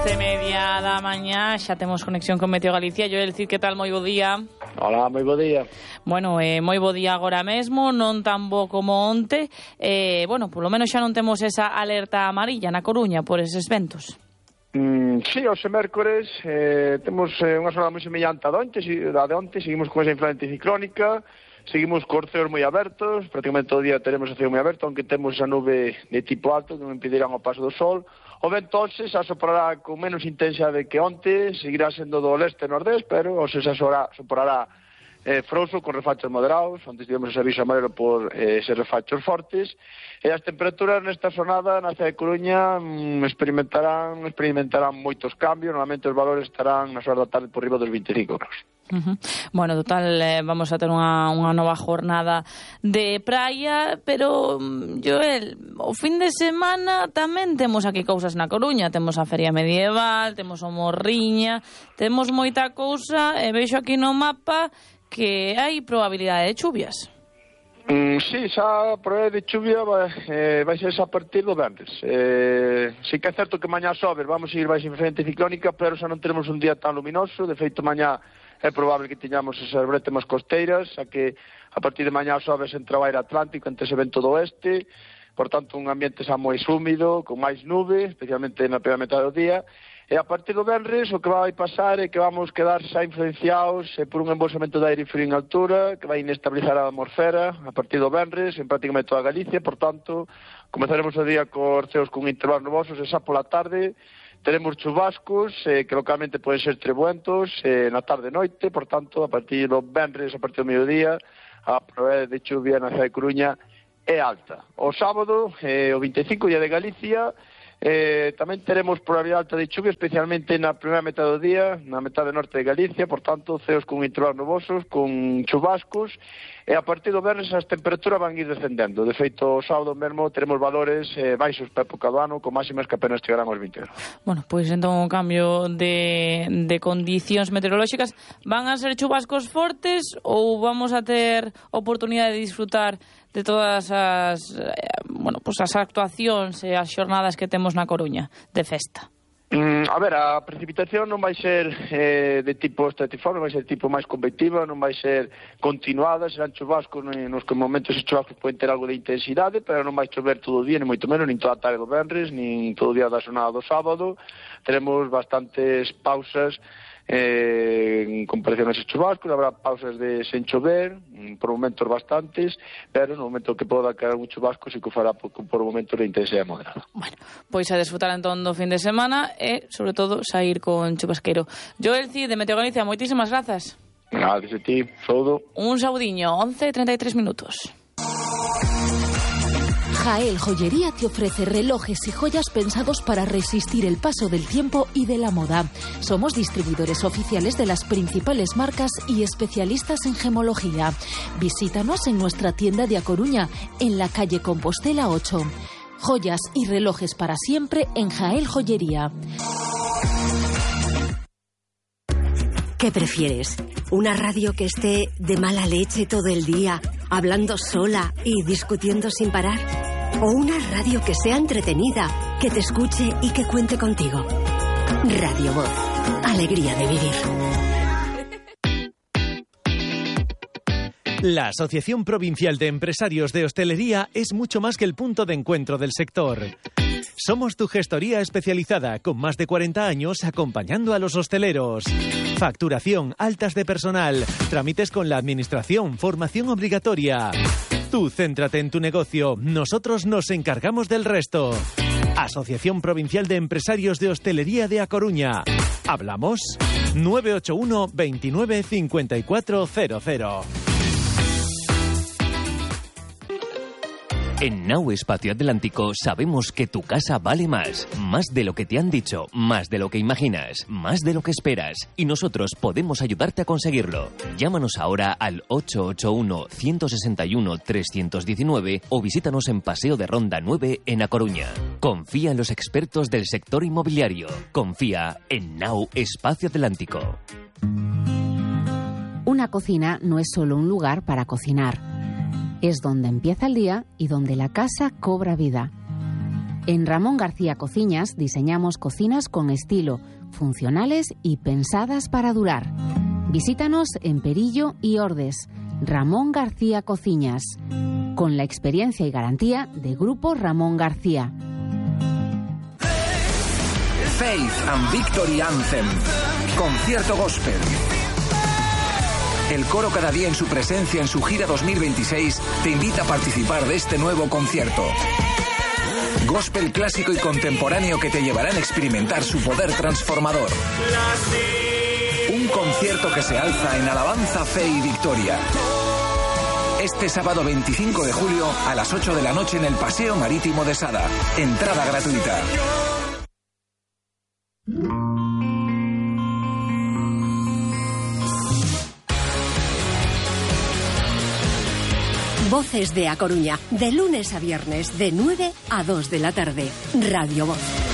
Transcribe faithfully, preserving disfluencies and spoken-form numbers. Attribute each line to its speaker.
Speaker 1: e media da mañá, xa temos conexión con Meteo Galicia. Yo decir, que tal, moi bo día.
Speaker 2: Hola, moi bo día.
Speaker 1: Bueno, eh, moi bo día agora mesmo, non tan bo como onte. Eh, bueno, polo menos xa non temos esa alerta amarilla na Coruña por eses ventos.
Speaker 2: Mm, sí, hoxe mércores eh, temos eh, unha xornada moi semellante a de onte, a de onte, seguimos con esa influencia ciclónica, seguimos con ceos moi abertos, prácticamente todo o día teremos o ceo moi aberto, aunque temos esa nube de tipo alto que non impedirán o paso do sol. O vento hoxe xa soprará con menos intensidade que onte, seguirá sendo do leste e nordés, pero hoxe xa soprará eh, frouxo con refachos moderados. Onte tivemos ese aviso amarelo por eh, eses refachos fortes, e as temperaturas nesta xornada na cidade de Coruña mm, experimentarán experimentarán moitos cambios. Normalmente os valores estarán nas horas da tarde por riba dos veinticinco graus.
Speaker 1: Uh-huh. Bueno, total, eh, vamos a ter unha, unha nova jornada de praia, pero, Joel, o fin de semana tamén temos aquí cousas na Coruña. Temos a Feria Medieval, temos o Morriña, temos moita cousa, e vexo aquí no mapa que hai probabilidade de chuvias.
Speaker 2: Mm, sí, xa a probabilidade de chuvia vai, eh, vai ser a partir do venres. Eh, sí que é certo que mañá sobe, vamos a ir baixo influencia ciclónica, pero xa non teremos un día tan luminoso. De feito, mañá é probable que teñamos esas brétemas costeiras, xa que a partir de mañá sobe entre o aire atlántico, entre ese vento do oeste, por tanto un ambiente xa moi húmido, con máis nube, especialmente na primeira metade do día, e a partir do venres o que vai pasar é que vamos quedar xa influenciados eh, por un embolsamento de aire frío en altura, que vai inestabilizar a atmosfera a partir do venres en prácticamente toda Galicia. Por tanto, comezaremos o día cos ceos con intervalos nubosos, e xa pola tarde teremos chubascos eh, que localmente poden ser trebuentos eh, na tarde e noite. Por tanto, a partir do venres, a partir do mediodía, a probabilidade de chuvia na cidade de Coruña é alta. O sábado, eh, o veinti e cinco, día de Galicia, eh, tamén teremos probabilidade alta de chuvia, especialmente na primeira metade do día, na metade norte de Galicia. Por tanto, ceos con intervalos nubosos, con chubascos, e a partir do venres as temperaturas van ir descendendo. De feito, o sábado mesmo teremos valores eh, baixos para época do ano, con máximas que apenas chegarán aos vinte graus.
Speaker 1: Bueno, pois pues, entón, un cambio de, de condicións meteorolóxicas. Van a ser chubascos fortes ou vamos a ter oportunidade de disfrutar de todas as, eh, bueno, pues as actuacións e as xornadas que temos na Coruña de festa?
Speaker 2: Mm, a ver, a precipitación non vai ser eh, de tipo estratiforme, vai ser de tipo máis convectiva, non vai ser continuada, serán chubascos nos que momentos esos chubascos poden ter algo de intensidade, pero non vai chover todo o día, ni moito menos, nin toda a tarde do venres, nin todo o día da xornada do sábado. Teremos bastantes pausas eh, en comparación a esos chubascos, habrá pausas de sen chover, por momentos bastantes, pero no momento que poda caer un chubasco, si que fará por, por momentos de intensidade moderada.
Speaker 1: Bueno, pois a desfrutar entón do fin de semana e, sobre todo, sair con chubasqueiro. Joel Cid, de Meteo Galicia, moitísimas grazas.
Speaker 2: Gracias a ti, saúdo.
Speaker 1: Un saudiño, once e treinta e tres minutos.
Speaker 3: Jael Joyería te ofrece relojes y joyas pensados para resistir el paso del tiempo y de la moda. Somos distribuidores oficiales de las principales marcas y especialistas en gemología. Visítanos en nuestra tienda de A Coruña, en la calle Compostela ocho. Joyas y relojes para siempre en Jael Joyería.
Speaker 4: ¿Qué prefieres? ¿Una radio que esté de mala leche todo el día, hablando sola y discutiendo sin parar? ¿O una radio que sea entretenida, que te escuche y que cuente contigo? Radio Voz. Alegría de vivir.
Speaker 5: La Asociación Provincial de Empresarios de Hostelería es mucho más que el punto de encuentro del sector. Somos tu gestoría especializada, con más de cuarenta años acompañando a los hosteleros. Facturación, altas de personal, trámites con la administración, formación obligatoria. Tú céntrate en tu negocio, nosotros nos encargamos del resto. Asociación Provincial de Empresarios de Hostelería de A Coruña. ¿Hablamos? nueve ocho uno, veintinueve, cincuenta y cuatro cero cero.
Speaker 6: En Nau Espacio Atlántico sabemos que tu casa vale más. Más de lo que te han dicho, más de lo que imaginas, más de lo que esperas. Y nosotros podemos ayudarte a conseguirlo. Llámanos ahora al ocho ocho uno, uno seis uno, tres uno nueve o visítanos en Paseo de Ronda nueve en A Coruña. Confía en los expertos del sector inmobiliario. Confía en Nau Espacio Atlántico.
Speaker 7: Una cocina no es solo un lugar para cocinar. Es donde empieza el día y donde la casa cobra vida. En Ramón García Cocinas diseñamos cocinas con estilo, funcionales y pensadas para durar. Visítanos en Perillo y Ordes. Ramón García Cocinas, con la experiencia y garantía de Grupo Ramón García.
Speaker 8: Faith and Victory Anthem. Concierto gospel. El coro Cada Día en su presencia en su gira dos mil veintiséis te invita a participar de este nuevo concierto. Gospel clásico y contemporáneo que te llevarán a experimentar su poder transformador. Un concierto que se alza en alabanza, fe y victoria. Este sábado veinticinco de julio a las ocho de la noche en el Paseo Marítimo de Sada. Entrada gratuita.
Speaker 4: Voces de A Coruña, de lunes a viernes, de nueve a dos de la tarde. Radio Voz.